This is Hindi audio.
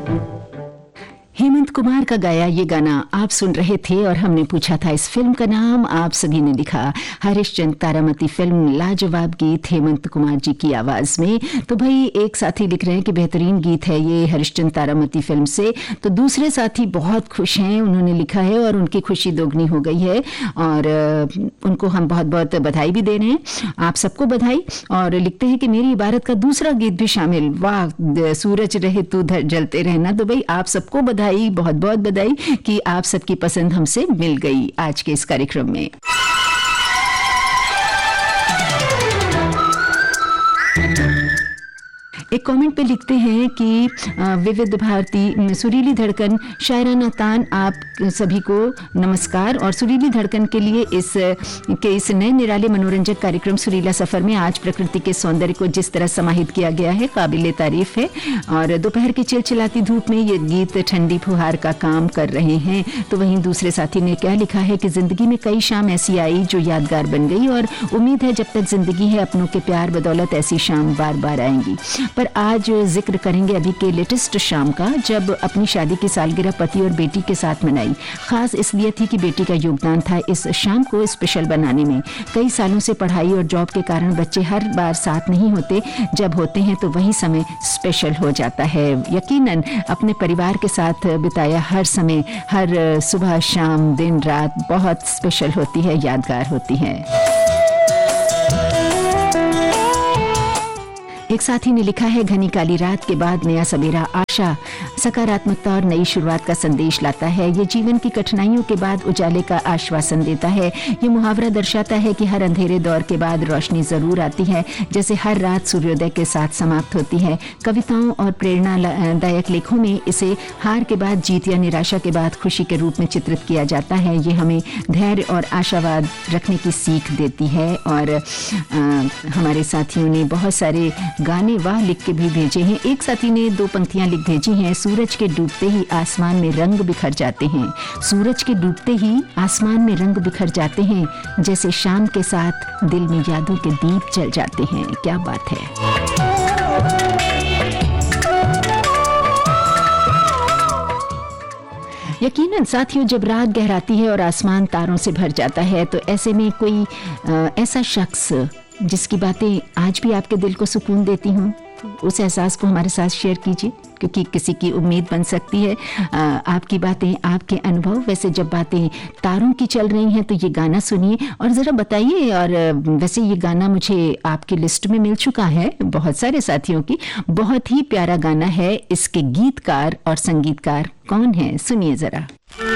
हेमंत कुमार का गाया ये गाना आप सुन रहे थे और हमने पूछा था इस फिल्म का नाम। आप सभी ने लिखा हरिश्चंद्र तारामती फिल्म, लाजवाब गीत हेमंत कुमार जी की आवाज में। तो भाई एक साथी लिख रहे हैं कि बेहतरीन गीत है ये हरिश्चंद्र तारामती फिल्म से। तो दूसरे साथी बहुत खुश हैं, उन्होंने लिखा है और उनकी खुशी दोगुनी हो गई है और उनको हम बहुत बहुत बधाई भी दे रहे हैं। आप सबको बधाई। और लिखते हैं कि मेरी इबारत का दूसरा गीत भी शामिल, वाह सूरज रहे तू जलते रहना। तो भाई आप सबको बधाई, बहुत बहुत बधाई कि आप सबकी पसंद हमसे मिल गई आज के इस कार्यक्रम में। एक कमेंट पे लिखते हैं कि विविध भारती सुरीली धड़कन शायराना तान, आप सभी को नमस्कार। और सुरीली धड़कन के लिए इस नए निराले मनोरंजक कार्यक्रम सुरीला सफर में आज प्रकृति के सौंदर्य को जिस तरह समाहित किया गया है, काबिले तारीफ है। और दोपहर की चिलचिलाती धूप में ये गीत ठंडी फुहार का काम कर रहे हैं। तो वहीं दूसरे साथी ने क्या लिखा है कि जिंदगी में कई शाम ऐसी आई जो यादगार बन गई और उम्मीद है जब तक जिंदगी है अपनों के प्यार बदौलत ऐसी शाम बार बार आएंगी। पर आज जिक्र करेंगे अभी के लेटेस्ट शाम का, जब अपनी शादी की सालगिरह पति और बेटी के साथ मनाई। खास इसलिए थी कि बेटी का योगदान था इस शाम को स्पेशल बनाने में। कई सालों से पढ़ाई और जॉब के कारण बच्चे हर बार साथ नहीं होते, जब होते हैं तो वही समय स्पेशल हो जाता है। यकीनन अपने परिवार के साथ बिताया हर समय, हर सुबह शाम दिन रात बहुत स्पेशल होती है, यादगार होती है। एक साथी ने लिखा है घनी काली रात के बाद नया सवेरा आशा, सकारात्मकता और नई शुरुआत का संदेश लाता है। ये जीवन की कठिनाइयों के बाद उजाले का आश्वासन देता है। ये मुहावरा दर्शाता है कि हर अंधेरे दौर के बाद रोशनी जरूर आती है, जैसे हर रात सूर्योदय के साथ समाप्त होती है। कविताओं और प्रेरणादायक लेखों में इसे हार के बाद जीत या निराशा के बाद खुशी के रूप में चित्रित किया जाता है। ये हमें धैर्य और आशावाद रखने की सीख देती है। और हमारे साथियों ने बहुत सारे गाने वाह लिख के भी भेजे हैं। एक साथी ने 2 पंक्तियां लिख भेजी हैं। सूरज के डूबते ही आसमान में रंग बिखर जाते हैं, सूरज के डूबते ही आसमान में रंग बिखर जाते हैं, जैसे शाम के साथ दिल में यादों के दीप जल जाते हैं। क्या बात है। यकीनन साथियों, जब रात गहराती है और आसमान तारों से भर जाता है तो ऐसे में कोई ऐसा शख्स जिसकी बातें आज भी आपके दिल को सुकून देती हों, उस एहसास को हमारे साथ शेयर कीजिए, क्योंकि किसी की उम्मीद बन सकती है आपकी बातें, आपके अनुभव। वैसे जब बातें तारों की चल रही हैं तो ये गाना सुनिए और ज़रा बताइए। और वैसे ये गाना मुझे आपकी लिस्ट में मिल चुका है बहुत सारे साथियों की। बहुत ही प्यारा गाना है। इसके गीतकार और संगीतकार कौन है, सुनिए ज़रा।